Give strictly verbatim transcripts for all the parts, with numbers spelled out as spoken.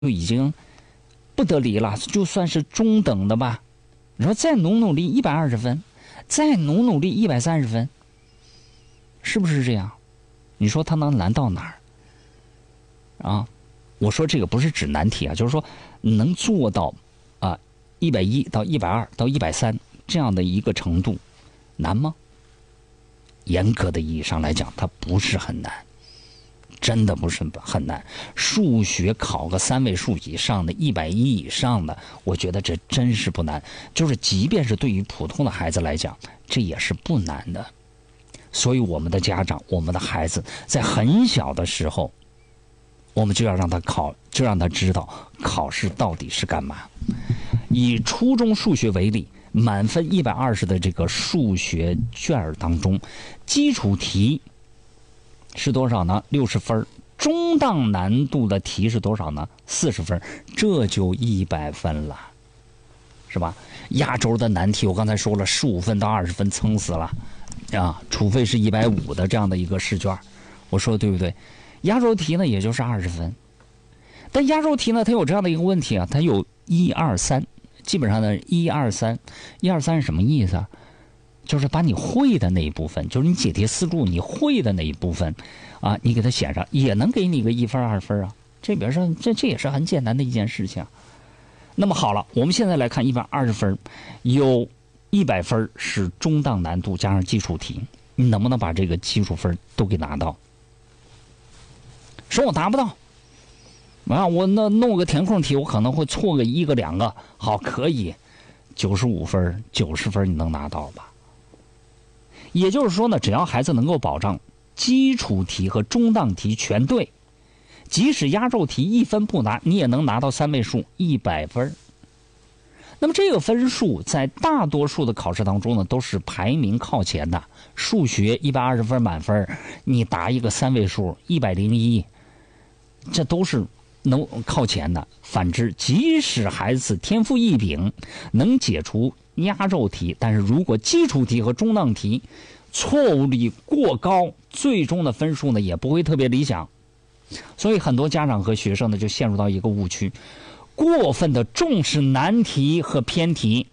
就已经不得离了，就算是中等的吧。你说再努努力一百二十分，再努努力一百三十分，是不是这样？你说他能难到哪儿？啊，我说这个不是指难题啊，就是说能做到啊一百一到一百二到一百三这样的一个程度，难吗？严格的意义上来讲，它不是很难。真的不是很难，数学考个三位数以上的，一百一以上的，我觉得这真是不难。就是即便是对于普通的孩子来讲，这也是不难的。所以我们的家长，我们的孩子在很小的时候，我们就要让他考，就让他知道考试到底是干嘛。以初中数学为例，满分一百二十的这个数学卷当中，基础题是多少呢？六十分。中档难度的题是多少呢？四十分。这就一百分了，是吧？压轴的难题我刚才说了，十五分到二十分撑死了啊，除非是一百五的这样的一个试卷，我说对不对？压轴题呢，也就是二十分。但压轴题呢，它有这样的一个问题啊，它有一二三，基本上呢一二三，一二三是什么意思啊？就是把你会的那一部分，就是你解题思路你会的那一部分啊，你给它写上，也能给你个一分二分啊。这边上这这也是很简单的一件事情。那么好了，我们现在来看一百二十分，有一百分是中档难度加上基础题，你能不能把这个基础分都给拿到？说我达不到啊，我那弄个填空题，我可能会错个一个两个，好，可以，九十五分、九十分你能拿到吧？也就是说呢，只要孩子能够保障基础题和中档题全对，即使压轴题一分不拿，你也能拿到三位数一百分。那么这个分数在大多数的考试当中呢，都是排名靠前的。数学一百二十分满分，你答一个三位数一百零一，这都是能靠前的。反之，即使孩子天赋异禀，能解除压轴题，但是如果基础题和中档题错误率过高，最终的分数呢也不会特别理想。所以很多家长和学生呢就陷入到一个误区，过分的重视难题和偏题，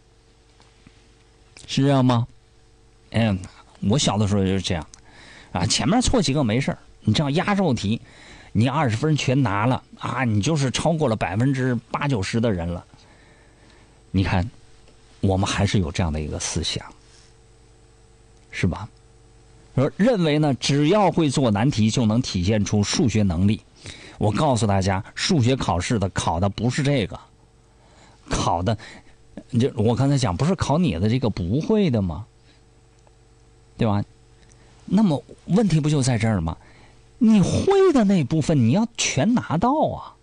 是这样吗？嗯，我小的时候就是这样啊，前面错几个没事，你这样压轴题你二十分全拿了啊，你就是超过了百分之八九十的人了。你看我们还是有这样的一个思想，是吧？说认为呢，只要会做难题就能体现出数学能力。我告诉大家，数学考试的考的不是这个，考的就我刚才讲，不是考你的这个不会的吗？对吧？那么问题不就在这儿吗？你会的那部分你要全拿到啊。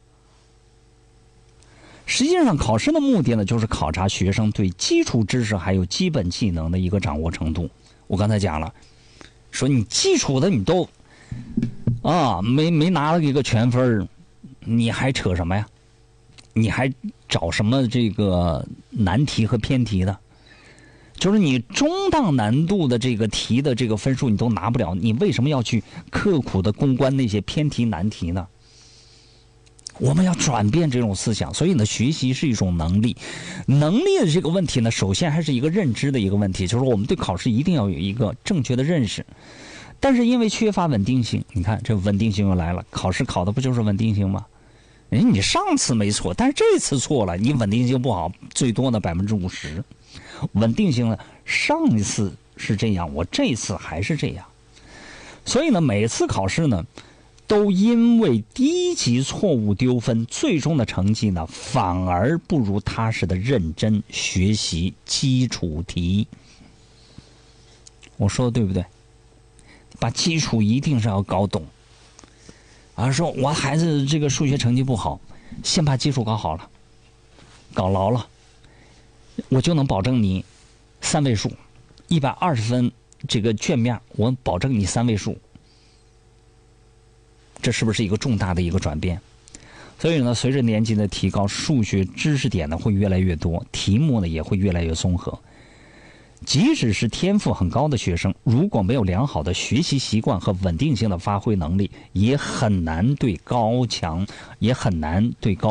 实际上考试的目的呢，就是考察学生对基础知识还有基本技能的一个掌握程度。我刚才讲了，说你基础的你都啊没没拿了一个全分，你还扯什么呀？你还找什么这个难题和偏题的？就是你中档难度的这个题的这个分数你都拿不了，你为什么要去刻苦的攻关那些偏题难题呢？我们要转变这种思想，所以呢，学习是一种能力，能力的这个问题呢，首先还是一个认知的一个问题，就是我们对考试一定要有一个正确的认识。但是因为缺乏稳定性，你看这稳定性又来了，考试考的不就是稳定性吗？哎，你上次没错，但是这次错了，你稳定性不好，最多呢百分之五十。稳定性呢，上一次是这样，我这次还是这样。所以呢，每次考试呢，都因为低级错误丢分，最终的成绩呢，反而不如踏实的认真学习基础题。我说的对不对？把基础一定是要搞懂。啊，说我孩子这个数学成绩不好，先把基础搞好了，搞牢了，我就能保证你三位数，一百二十分这个卷面，我保证你三位数。这是不是一个重大的一个转变？所以呢，随着年级的提高，数学知识点呢会越来越多，题目呢也会越来越综合。 即使是天赋很高的学生，如果没有良好的学习习惯和稳定性的发挥能力，也很难对高强，也很难对高